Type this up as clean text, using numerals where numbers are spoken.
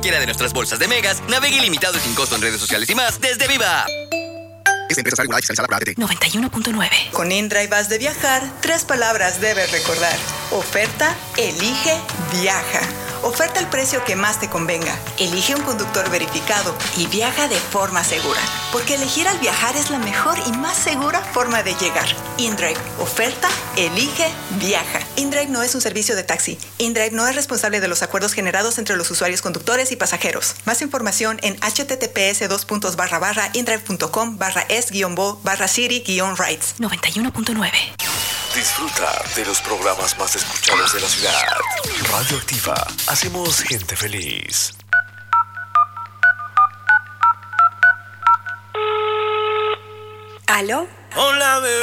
cualquiera de nuestras bolsas de megas, navegue ilimitado y sin costo en redes sociales y más desde Viva. Esta empresa es fiscalizada por ATT. 91.9. Con InDrive vas de viajar, 3 palabras debes recordar. Oferta, elige, viaja. Oferta el precio que más te convenga. Elige un conductor verificado y viaja de forma segura. Porque elegir al viajar es la mejor y más segura forma de llegar. InDrive. Oferta, elige, viaja. InDrive no es un servicio de taxi. InDrive no es responsable de los acuerdos generados entre los usuarios conductores y pasajeros. Más información en https://indrive.com/es-bo/city-rides. 91.9. Disfruta de los programas más escuchados de la ciudad. Radioactiva. Hacemos gente feliz. ¿Aló? Hola, bebé.